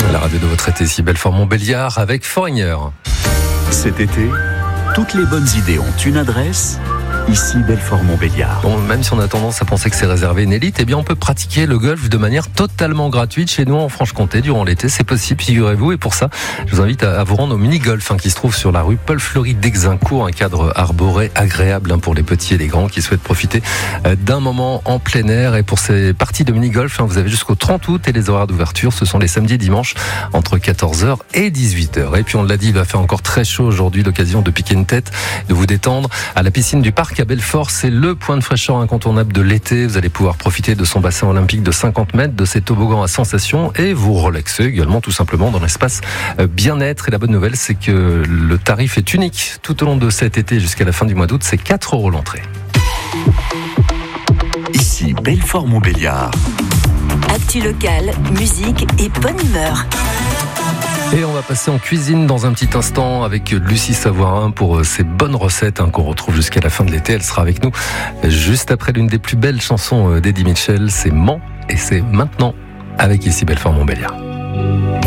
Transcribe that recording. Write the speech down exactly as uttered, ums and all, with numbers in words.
À la radio de votre été, ici Belfort-Montbéliard avec Foreigner. Cet été, toutes les bonnes idées ont une adresse. Ici Belfort-Montbéliard. Bon, même si on a tendance à penser que c'est réservé à une élite, eh bien on peut pratiquer le golf de manière totalement gratuite chez nous en Franche-Comté durant l'été. C'est possible, figurez-vous. Et pour ça, je vous invite à vous rendre au mini-golf hein, qui se trouve sur la rue Paul Fleury d'Exincourt. Un cadre arboré agréable hein, pour les petits et les grands qui souhaitent profiter euh, d'un moment en plein air. Et pour ces parties de mini-golf, hein, vous avez jusqu'au trente août et les horaires d'ouverture, ce sont les samedis et dimanches entre quatorze heures et dix-huit heures. Et puis on l'a dit, il va faire encore très chaud aujourd'hui. L'occasion de piquer une tête, de vous détendre à la piscine du parc à Belfort. C'est le point de fraîcheur incontournable de l'été. Vous allez pouvoir profiter de son bassin olympique de cinquante mètres, de ses toboggans à sensations et vous relaxer également tout simplement dans l'espace bien-être. Et la bonne nouvelle, c'est que le tarif est unique tout au long de cet été jusqu'à la fin du mois d'août. C'est quatre euros l'entrée. Ici Belfort-Montbéliard. Actu locale, musique et bonne humeur. Et on va passer en cuisine dans un petit instant avec Lucie Savoirin pour ses bonnes recettes hein, qu'on retrouve jusqu'à la fin de l'été. Elle sera avec nous juste après l'une des plus belles chansons d'Eddie Mitchell. C'est Mans et c'est maintenant avec ici Belfort-Montbéliard.